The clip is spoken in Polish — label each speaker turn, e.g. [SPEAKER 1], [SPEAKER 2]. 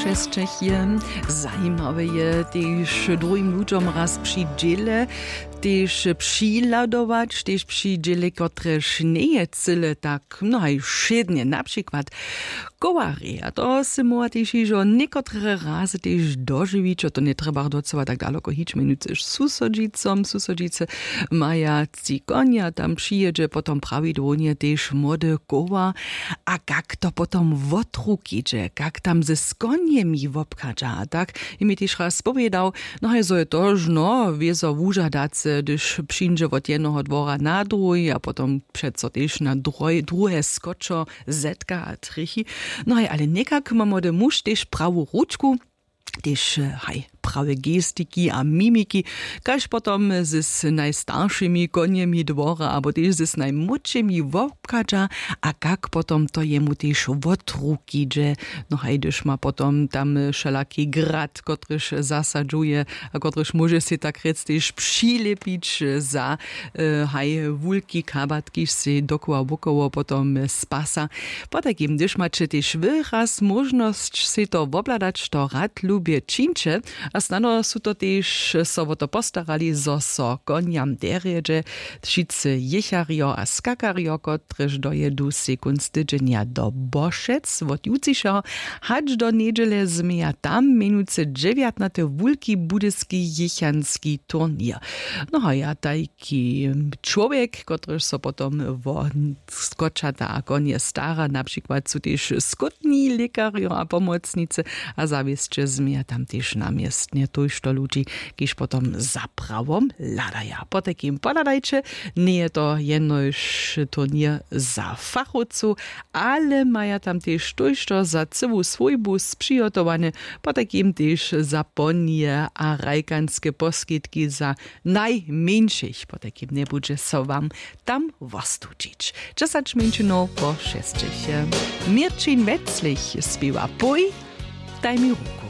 [SPEAKER 1] Czechie. Zajímavé je, když druhým ľuďom raz přiděle, když přiladovať, když přiděle, kotrež nie je cyle, tak mnohaj šedne, například kovári. A to si môže tiež, že nekotre razy tiež doživí, čo to netreba docela tak daleko hič minúce susodžice maja ci konia, tam přijedzie potom pravidłownie tiež młode kowa, a jak to potom w otruki, jak tam ze skoniemi wopkadza, tak? I mi tiež raz povedal, no hej, so je tož, no, wieso wužadace, když přijde od jednoho dvora na druhý a potom přeco tiež na druhé skočo, zetka a trichy. No hej, ale nekak mamo de muž tiež pravú ručku, tiež hej, prawe gestiki a mimiki, kaž potom z najstaršími koniemi dvora, abo tiež z najmłodšími wopkadza, a kak potom to jemu tiež wotruki, že no hej, když ma potom tam všelaký grad, kotryž zasadzuje, a kotryž môže si tak rec tiež přilepiť za hej, wulki, kabatki si dokoła potom spasa. Potakim, když macie tiež wyraz možnosť si to wobladać, to rad lubie činče, a snano sú to tiež so to postarali, so koniam derježe, šice jechario a skakario, kotrež dojedu sekund tydzenia do Bošec, od juciša, hač do nedele zmeja tam minúce 19. wulki budyski jechanski turnier. No a ja tajki človek, kotrež so potom vo skočata a konie stara, napríklad sú tiež skutní lekario a pomocnice, a zaviesče zmeja tam tiež na miestne tujšto ľudí, kiž potom za pravom ladaja. Po takým poladajče, nie je to jednož turnier za fachowcu, ale maja tam tiež tujšto za celú svojbu sprigotowane, po takým tiež za ponie a rajkanské poskytky za najmenších, po takým nebude so vám tam vostúčiť. 10 minčinov po 6. Mirčin Wetzlich spiewa Poj, daj mi ruku.